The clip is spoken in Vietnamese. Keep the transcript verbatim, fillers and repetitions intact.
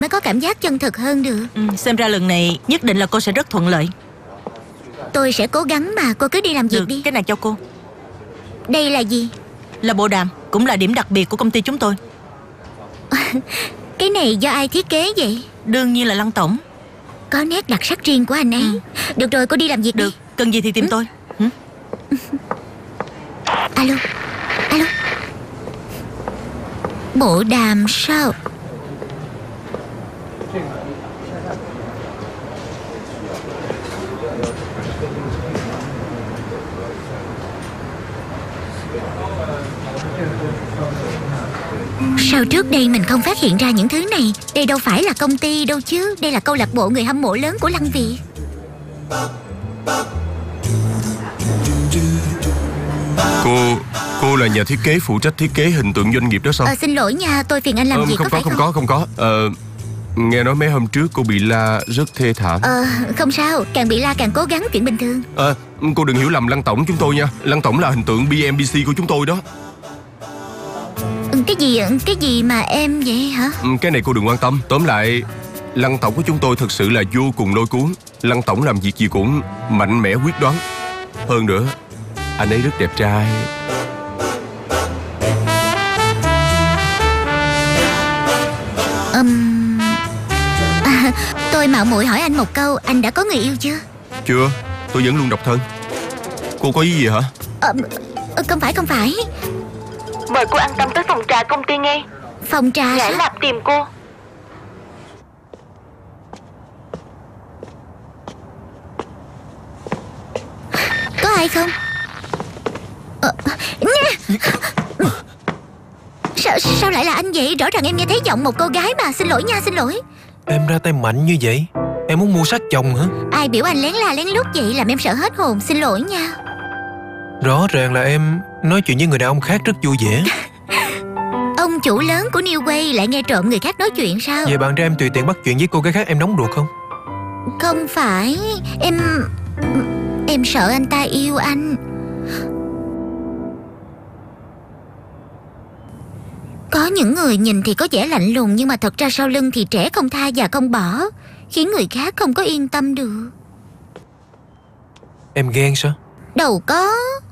mới có cảm giác chân thực hơn được. ừ, Xem ra lần này nhất định là cô sẽ rất thuận lợi. Tôi sẽ cố gắng mà, cô cứ đi làm việc Được, đi. cái này cho cô. Đây là gì? Là bộ đàm, cũng là điểm đặc biệt của công ty chúng tôi. Cái này do ai thiết kế vậy? Đương nhiên là Lăng tổng. Có nét đặc sắc riêng của anh ấy. ừ. Được rồi, cô đi làm việc Được, đi. cần gì thì tìm ừ. tôi. ừ? Alo, alo. Bộ đàm sao? Sao trước đây mình không phát hiện ra những thứ này? Đây đâu phải là công ty đâu chứ. Đây là câu lạc bộ người hâm mộ lớn của Lăng Việt. Cô Cô là nhà thiết kế phụ trách thiết kế hình tượng doanh nghiệp đó sao? Ờ, xin lỗi nha, tôi phiền anh làm ờ, việc không có có phải không không? có không có Ờ Nghe nói mấy hôm trước cô bị la rất thê thảm. Ờ, không sao, càng bị la càng cố gắng, chuyện bình thường. Ờ Cô đừng hiểu lầm Lăng tổng chúng tôi nha. Lăng tổng là hình tượng bê em bê xê của chúng tôi đó. Ừ, Cái gì, cái gì mà em vậy hả? Ừ, Cái này cô đừng quan tâm. Tóm lại, Lăng tổng của chúng tôi thực sự là vô cùng lôi cuốn. Lăng tổng làm việc gì cũng mạnh mẽ quyết đoán. Hơn nữa, anh ấy rất đẹp trai. Ừm, à, Tôi mạo muội hỏi anh một câu, anh đã có người yêu chưa? Chưa, tôi vẫn luôn độc thân. Cô có ý gì hả? Ờ, không phải, không phải. Mời cô an tâm tới phòng trà công ty ngay. Phòng trà Giải sao? Lạp tìm cô. Có ai không? Ờ, nha. Sao, sao lại là anh vậy? Rõ ràng em nghe thấy giọng một cô gái mà. Xin lỗi nha, xin lỗi. Em ra tay mạnh như vậy, em muốn mua sát chồng hả? Ai biểu anh lén la lén lút vậy, làm em sợ hết hồn. Xin lỗi nha. Rõ ràng là em nói chuyện với người đàn ông khác rất vui vẻ. Ông chủ lớn của New Way lại nghe trộm người khác nói chuyện sao? Vậy bạn ra em tùy tiện bắt chuyện với cô gái khác em nóng ruột không? Không phải. Em... Em sợ anh ta yêu anh. Có những người nhìn thì có vẻ lạnh lùng, nhưng mà thật ra sau lưng thì trẻ không tha và không bỏ, khiến người khác không có yên tâm được. Em ghen sao? Đâu có.